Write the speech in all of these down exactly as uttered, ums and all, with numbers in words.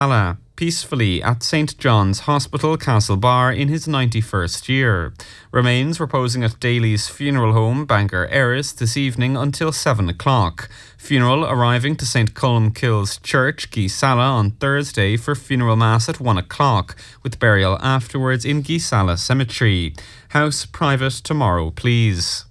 Allah peacefully at Saint John's Hospital, Castlebar, in his ninety-first year. Remains reposing at Daly's funeral home, Bangor Erris, this evening until seven o'clock. Funeral arriving to Saint Columkill's Church, Geesala, on Thursday for funeral mass at one o'clock, with burial afterwards in Geesala Cemetery. House private tomorrow, please.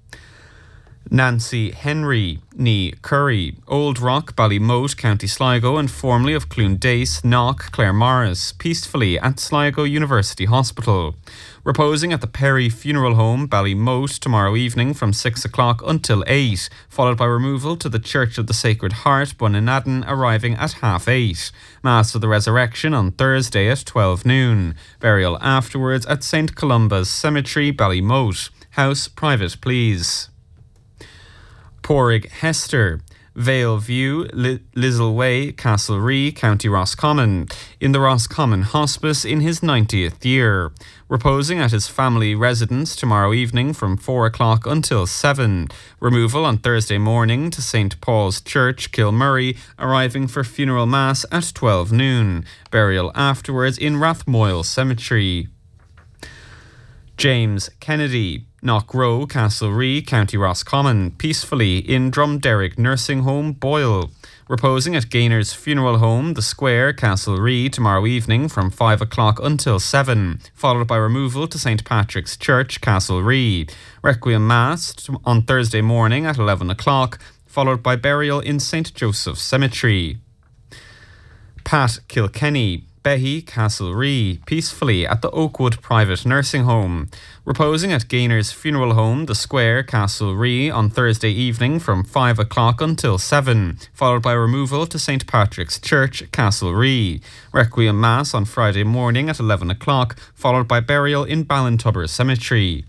Nancy Henry, ní Curry, Old Rock, Ballymote, County Sligo, and formerly of Cloondace, Knock, Clare Morris, peacefully at Sligo University Hospital. Reposing at the Perry Funeral Home, Ballymote, tomorrow evening from six o'clock until eight, followed by removal to the Church of the Sacred Heart, Bunninadden, arriving at half eight. Mass of the Resurrection on Thursday at twelve noon. Burial afterwards at Saint Columba's Cemetery, Ballymote. House private, please. Porrig Hester, Vale View, Lizzle Way, Castlerea, County Roscommon, in the Roscommon Hospice in his ninetieth year. Reposing at his family residence tomorrow evening from four o'clock until seven. Removal on Thursday morning to Saint Paul's Church, Kilmurray, arriving for funeral mass at twelve noon. Burial afterwards in Rathmoyle Cemetery. James Kennedy, Knockrow, Castlerea, County Roscommon, peacefully in Drumderrick Nursing Home, Boyle. Reposing at Gainer's Funeral Home, The Square, Castlerea, tomorrow evening from five o'clock until seven, followed by removal to Saint Patrick's Church, Castlerea. Requiem Mass on Thursday morning at eleven o'clock, followed by burial in Saint Joseph's Cemetery. Pat Kilkenny, Behy, Castlerea, peacefully at the Oakwood Private Nursing Home. Reposing at Gainer's Funeral Home, The Square, Castlerea, on Thursday evening from five o'clock until seven, followed by removal to Saint Patrick's Church, Castlerea. Requiem Mass on Friday morning at eleven o'clock, followed by burial in Ballintubber Cemetery.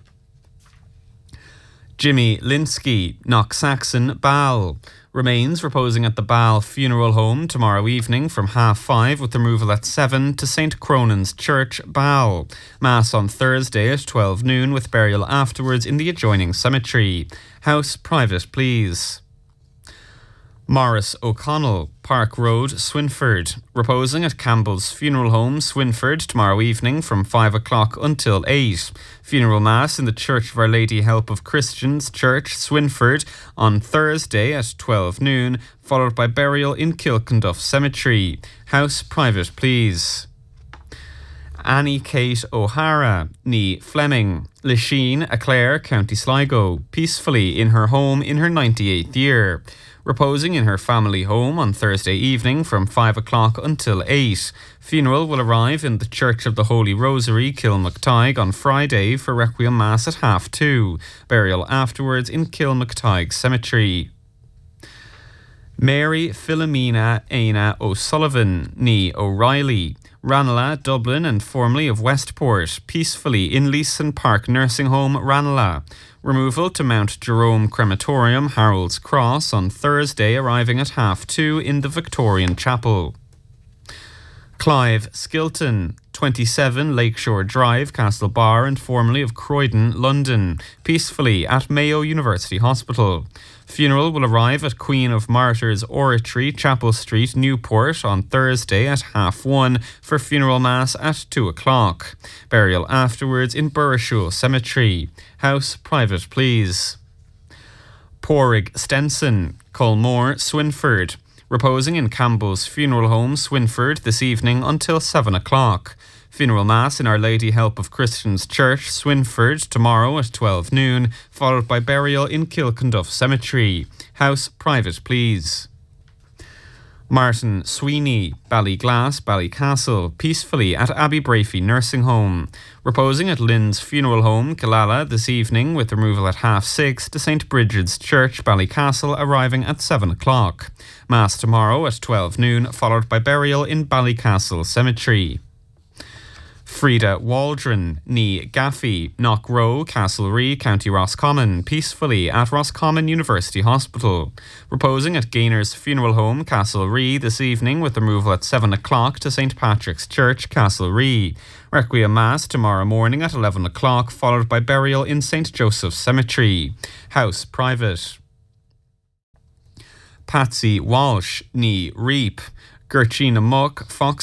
Jimmy Linsky, Knocksaxon, Ball. Remains reposing at the Ball Funeral Home tomorrow evening from half five, with removal at seven to Saint Cronan's Church, Ball. Mass on Thursday at twelve noon, with burial afterwards in the adjoining cemetery. House private, please. Morris O'Connell, Park Road, Swinford. Reposing at Campbell's Funeral Home, Swinford, tomorrow evening from five o'clock until eight. Funeral Mass in the Church of Our Lady Help of Christians Church, Swinford, on Thursday at twelve noon, followed by burial in Kilkenduff Cemetery. House private, please. Annie Kate O'Hara, ní Fleming, Lisheen, Clare, County Sligo, peacefully in her home in her ninety-eighth year. Reposing in her family home on Thursday evening from five o'clock until eight. Funeral will arrive in the Church of the Holy Rosary, Kilmactyghe, on Friday for Requiem Mass at half two. Burial afterwards in Kilmactyghe Cemetery. Mary Philomena Aina O'Sullivan, ní O'Reilly, Ranelagh, Dublin, and formerly of Westport, peacefully in Leeson Park Nursing Home, Ranelagh. Removal to Mount Jerome Crematorium, Harold's Cross, on Thursday, arriving at half two in the Victorian Chapel. Clive Skilton, twenty-seven Lakeshore Drive, Castlebar, and formerly of Croydon, London, peacefully at Mayo University Hospital. Funeral will arrive at Queen of Martyrs Oratory, Chapel Street, Newport, on Thursday at half one for funeral mass at two o'clock. Burial afterwards in Burrishoole Cemetery. House private, please. Porrig Stenson, Culmore, Swinford. Reposing in Campbell's Funeral Home, Swinford, this evening until seven o'clock. Funeral Mass in Our Lady Help of Christians Church, Swinford, tomorrow at twelve noon, followed by burial in Kilkenduff Cemetery. House private, please. Martin Sweeney, Ballyglass, Ballycastle, peacefully at Abbey Brafey Nursing Home. Reposing at Lynn's Funeral Home, Killala, this evening, with removal at half six to Saint Bridget's Church, Ballycastle, arriving at seven o'clock. Mass tomorrow at twelve noon, followed by burial in Ballycastle Cemetery. Frida Waldron, ní Gaffey, Knockrow, Castlerea, County Roscommon, peacefully at Roscommon University Hospital. Reposing at Gainer's Funeral Home, Castlerea, this evening, with removal at seven o'clock to Saint Patrick's Church, Castlerea. Requiem Mass tomorrow morning at eleven o'clock, followed by burial in Saint Joseph's Cemetery. House private. Patsy Walsh, ní Reap, Gertrude Muck, Fox